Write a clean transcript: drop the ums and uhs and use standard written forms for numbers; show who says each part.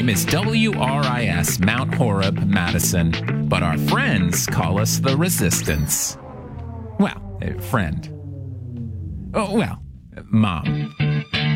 Speaker 1: name is WRIS Mount Horeb, Madison, but our friends call us the Resistance. Well, friend. Oh, well, Mom.